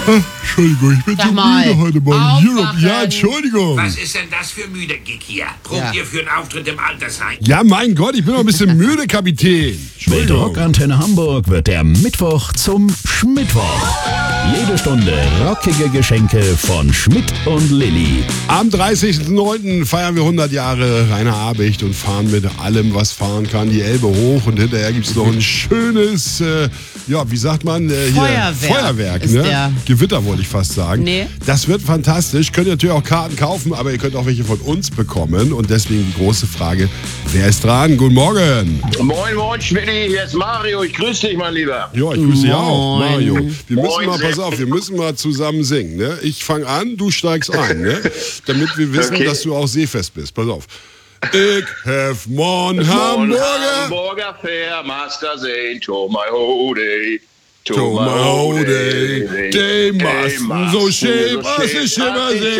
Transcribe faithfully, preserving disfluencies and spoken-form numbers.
Entschuldigung, ich bin Sag so mal, müde heute Morgen. Europe, ja, aufwachen. Entschuldigung. Was ist denn das für müde Gig hier? Probt Ja. ihr für einen Auftritt im Altersheim? Ja, mein Gott, ich bin noch ein bisschen müde, Kapitän. Mit Entschuldigung. Rockantenne Hamburg wird der Mittwoch zum Schmittwoch. Jede Stunde rockige Geschenke von Schmidt und Lilly. Am dreißigsten neunten feiern wir hundert Jahre Rainer Abicht und fahren mit allem, was fahren kann, die Elbe hoch. Und hinterher gibt es noch ein schönes, äh, ja, wie sagt man? Äh, hier, Feuerwerk Feuerwerk, ist ne? der. Gewitter wollte ich fast sagen. Nee. Das wird fantastisch. Könnt ihr natürlich auch Karten kaufen, aber ihr könnt auch welche von uns bekommen. Und deswegen die große Frage, wer ist dran? Guten Morgen. Moin, moin, Schmidti, hier ist Mario. Ich grüße dich, mein Lieber. Ja, ich grüße dich auch, Moin. Mario. Wir müssen Moin, mal, pass Sepp. auf, wir müssen mal zusammen singen. Ne? Ich fange an, du steigst ein, ne? Damit wir wissen, Okay. dass du auch seefest bist. Pass auf. Ich have mon Von Hamburger Hamburger Fair, Master Saint, to my hode. to my old day. Die Masten so schön, was ich immer sehe.